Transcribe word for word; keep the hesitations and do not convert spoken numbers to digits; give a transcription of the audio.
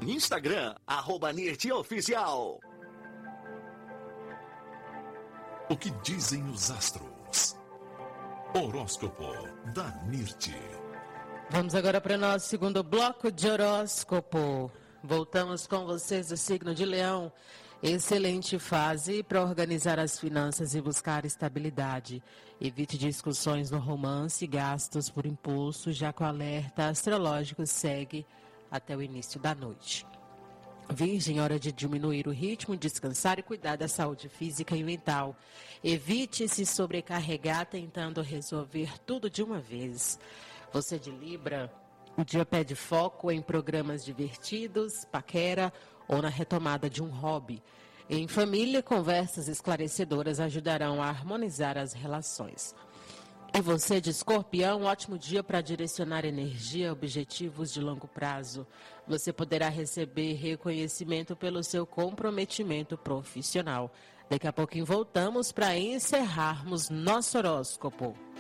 Instagram, arroba Nirti Oficial. O que dizem os astros? Horóscopo da Nirti. Vamos agora para o nosso segundo bloco de horóscopo. Voltamos com vocês do signo de Leão. Excelente fase para organizar as finanças e buscar estabilidade. Evite discussões no romance e gastos por impulso, já que o alerta astrológico segue até o início da noite. Virgem, hora de diminuir o ritmo, descansar e cuidar da saúde física e mental. Evite se sobrecarregar tentando resolver tudo de uma vez. Você de Libra, o dia pede foco em programas divertidos, paquera ou na retomada de um hobby. Em família, conversas esclarecedoras ajudarão a harmonizar as relações. E você de Escorpião, um ótimo dia para direcionar energia a objetivos de longo prazo. Você poderá receber reconhecimento pelo seu comprometimento profissional. Daqui a pouquinho voltamos para encerrarmos nosso horóscopo.